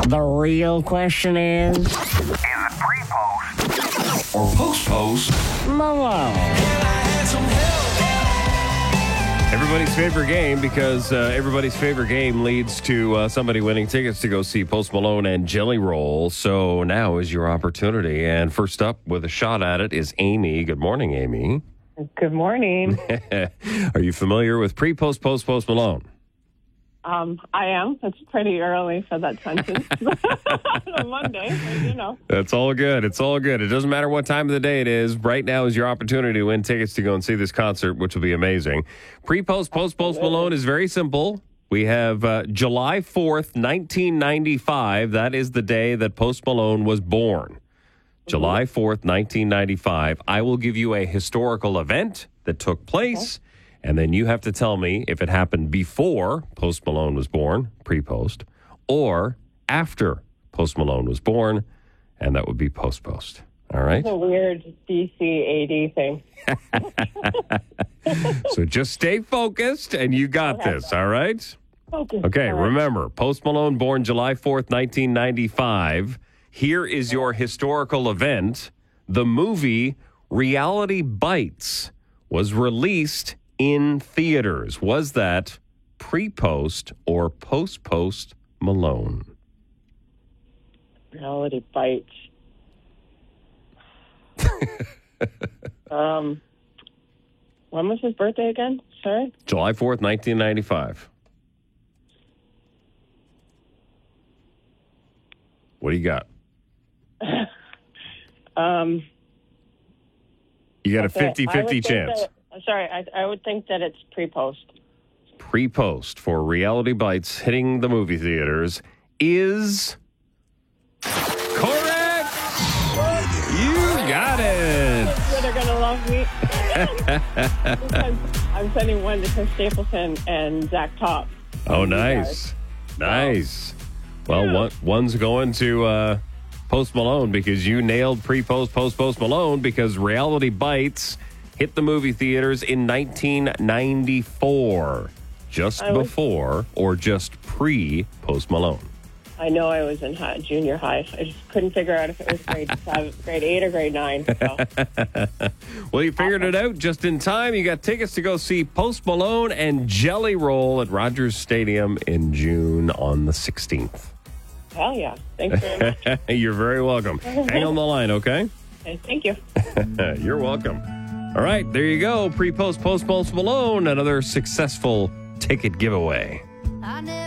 The real question is pre-post or post-post Malone. Everybody's favorite game, because everybody's favorite game leads to somebody winning tickets to go see Post Malone and Jelly Roll. So now is your opportunity. And first up with a shot at it is Amy. Good morning, Amy. Good morning. Are you familiar with pre-post, post Malone? I am. It's pretty early for that sentence on a Monday, but, you know. That's all good. It's all good. It doesn't matter what time of the day it is. Right now is your opportunity to win tickets to go and see this concert, which will be amazing. Pre-post, post Malone is very simple. We have July 4th, 1995. That is the day that Post Malone was born. July 4th, 1995. I will give you a historical event that took place, and then you have to tell me if it happened before Post Malone was born, pre-post, or after Post Malone was born, and that would be post-post. All right? It's a weird DC-AD thing. So just stay focused, and you got this, all right? Focus. Okay, All right. remember, Post Malone born July 4th, 1995. Here is your historical event. The movie Reality Bites was released in theaters. Was that pre-post or post-post Malone? Reality Bites. When was his birthday again? Sorry? July 4th, 1995. What do you got? You got a 50-50 chance. I would think that it's pre-post. Pre-post for Reality Bites hitting the movie theaters is correct. You got it. They're going to love me. I'm sending one to Chris Stapleton and Zach Top. Oh, nice. Nice. Well, one's going to Post Malone because you nailed pre-post, post Malone, because Reality Bites hit the movie theaters in 1994, just before or just pre-Post Malone. I know I was in junior high. I just couldn't figure out if it was grade 8 or grade 9. So. Well, you figured it out just in time. You got tickets to go see Post Malone and Jelly Roll at Rogers Stadium in June on the 16th. Hell yeah. Thanks very much. You're very welcome. Hang on the line, okay? Okay, thank you. You're welcome. All right, there you go. Pre-post, post Malone, another successful ticket giveaway.